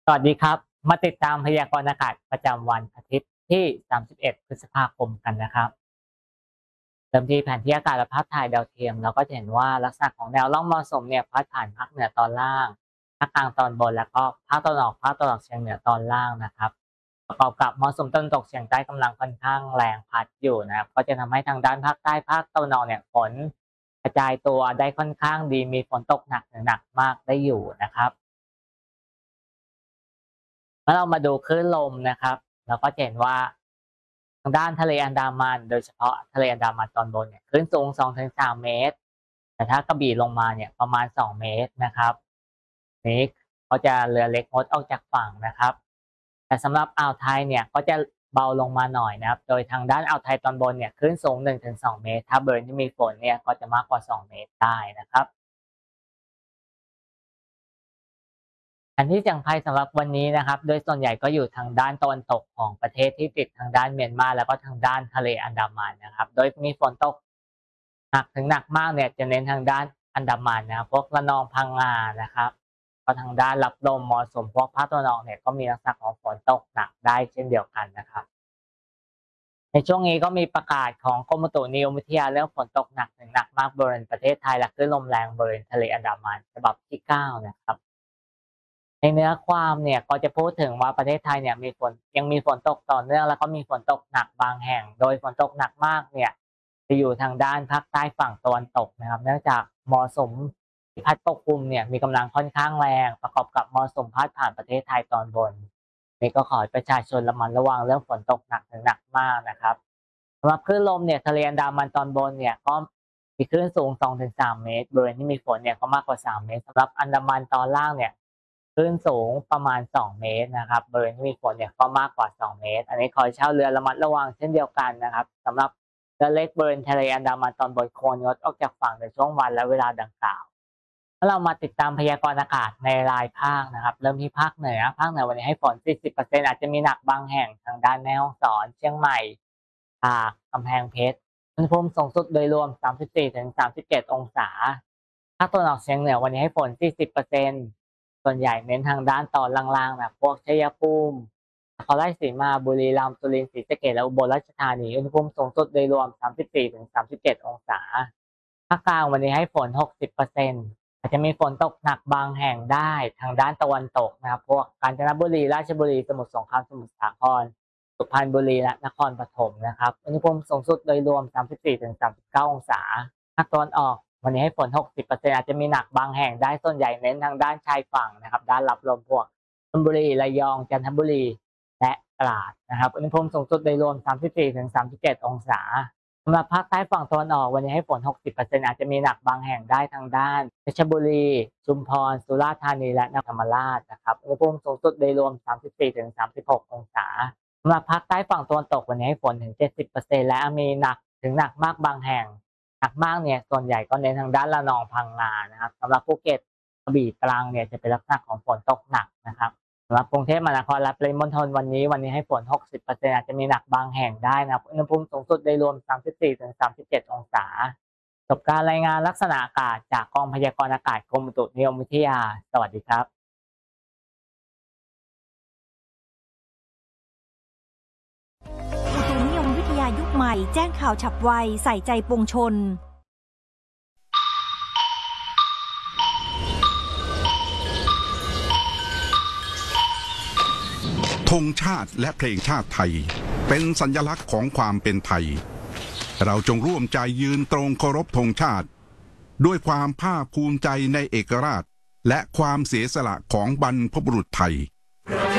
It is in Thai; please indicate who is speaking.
Speaker 1: วัสดีครับมาติดตามพยากรณ์อากาศประจำวันอาทิตย์ที่ 31 พฤษภาคมกันนะครับเริ่มที่แผนที่อากาศและภาพถ่ายดาวเทียมเราก็จะเห็นว่าลักษณะของแนวร่องมรสุมเนี่ยพัดผ่านภาคเหนือตอนล่างภาคกลางตอนบนแล้วก็ภาคตะวันออกภาคตะวันออกเฉียงเหนือตอนล่างนะครับประกอบกับมรสุมตะวันตกเฉียงใต้กำลังค่อนข้างแรงพัดอยู่นะครับก็จะทำให้ทางด้านภาคใต้ภาคตะวันออกเนี่ยฝนกระจายตัวได้ค่อนข้างดีมีฝนตกหนักถึงหนักมากได้อยู่นะครับ เมื่อเรามาดูคลื่นลมนะครับเราก็จะเห็นว่าทางด้านทะเลอันดามันโดยเฉพาะทะเลอันดามันตอนบนเนี่ยคลื่นสูง2-3เมตรแต่ถ้ากระบี่ลงมาเนี่ยประมาณ2เมตรนะครับนี้เขาจะเรือเล็กงดออกจากฝั่งนะครับแต่สำหรับอ่าวไทยเนี่ยก็จะเบาลงมาหน่อยนะครับโดยทางด้านอ่าวไทยตอนบนเนี่ยคลื่นสูง1-2เมตรถ้าบริเวณที่มีฝนเนี่ยก็จะมากกว่า2เมตรได้นะครับ แผนที่เสี่ยงภัยสำหรับวันนี้นะครับโดยส่วนใหญ่ก็อยู่ทางด้านตะวันตกของประเทศที่ติดทางด้านเมียนมาแล้วก็ทางด้านทะเลอันดามันนะครับโดยมีฝนตกหนักถึงหนักมากเนี่ยจะเน้นทางด้านอันดามันนะครับพวกระนองพังงานะครับก็ทางด้านรับลมมรสุมพวกภาคตะวันออกเนี่ยก็มีลักษณะของฝนตกหนักได้เช่นเดียวกันนะครับในช่วงนี้ก็มีประกาศของกรมอุตุนิยมวิทยาเรื่องฝนตกหนักถึงหนักมากบริเวณประเทศไทยและคลื่นลมแรงบริเวณทะเลอันดามันฉบับที่9นะครับ ในเนื้อความเนี่ยก็จะพูดถึงว่าประเทศไทยเนี่ยยังมีฝนตกต่อเนื่องแล้วก็มีฝนตกหนักบางแห่งโดยฝนตกหนักมากเนี่ยจะอยู่ทางด้านภาคใต้ฝั่งตะวันตกนะครับเนื่องจากมรสุมที่พัดปกคลุมเนี่ยมีกำลังค่อนข้างแรงประกอบกับมรสุมพัดผ่านประเทศไทยตอนบนนี่ก็ขอให้ประชาชนระมัดระวังเรื่องฝนตกหนักถึงหนักมากนะครับสำหรับคลื่นลมเนี่ยทะเลอันดามันตอนบนเนี่ยก็มีคลื่นสูง2-3เมตรบริเวณที่มีฝนเนี่ยก็มากกว่า3เมตรสำหรับอันดามันตอนล่างเนี่ย คลื่นสูงประมาณ2เมตรนะครับบริเวณที่มีฝนเนี่ยก็มากกว่า2เมตรอันนี้ขอให้เช่าเรือระมัดระวังเช่นเดียวกันนะครับสำหรับเรือเล็กบริเวณทะเลอันดามันตอนบนควรงดออกจากฝั่งในช่วงวันและเวลาดังกล่าวถ้าเรามาติดตามพยากรณ์อากาศในรายภาคนะครับเริ่มที่ภาคเหนือวันนี้ให้ฝน40%อาจจะมีหนักบางแห่งทางด้านแม่ฮ่องสอนเชียงใหม่ตากกำแพงเพชรอุณหภูมิสูงสุดโดยรวม34-37องศาภาคตะวันออกเฉียงเหนือวันนี้ให้ฝน40%ส่วนใหญ่เน้นทางด้านตอนล่างๆแบบพวกชัยภูมินครราชสีมาบุรีรัมย์สุรินทร์ศรีสะเกษและอุบลราชธานีอุณหภูมิสูงสุดโดยรวม34-37องศาภาคกลางวันนี้ให้ฝน60%อาจจะมีฝนตกหนักบางแห่งได้ทางด้านตะวันตกนะครับพวกกาญจนบุรีราชบุรีสมุทรสงครามสมุทรสาครสุพรรณบุรีและนครปฐมนะครับอุณหภูมิสูงสุดโดยรวม34-39องศาภาคตะวันออกวันนี้ให้ฝน60%อาจจะมีหนักบางแห่งได้ส่วนใหญ่เน้นทางด้านชายฝั่งนะครับด้านรับลมพวกชลบุรีระยองจันทบุรีและตราดนะครับอุณหภูมิสูงสุดโดยรวม34-37องศาสำหรับภาคใต้ฝั่งตะวันออกวันนี้ให้ฝน60%อาจจะมีหนักบางแห่งได้ทางด้านเพชรบุรีชุมพรสุราษฎร์ธานีและนครธรรมราชนะครับอุณหภูมิสูงสุดโดยรวม34-36องศาสำหรับภาคใต้ฝั่งตะวันตกวันนี้ให้ฝนถึง70%และมีหนักถึงหนักมากบางแห่งหนักมากเนี่ยส่วนใหญ่ก็เน้นทางด้านระนองพังงานะครับสำหรับภูเก็ตกระบี่ตรังเนี่ยจะเป็นลักษณะของฝนตกหนักนะครับสำหรับกรุงเทพมหานครและปริมณฑลวันนี้ให้ฝน60%อาจจะมีหนักบางแห่งได้นะครับอุณหภูมิสูงสุดโดยรวม34-37องศาจบการรายงานลักษณะอากาศจากกองพยากรณ์อากาศกรมอุตุนิยมวิทยาสวัสดีครับ
Speaker 2: อุตุนิยมวิทยายุคใหม่แจ้งข่าวฉับไวใส่ใจปวงชน
Speaker 3: ธงชาติและเพลงชาติไทยเป็นสัญลักษณ์ของความเป็นไทยเราจงร่วมใจยืนตรงเคารพธงชาติด้วยความภาคภูมิใจในเอกราชและความเสียสละของบรรพบุรุษไทย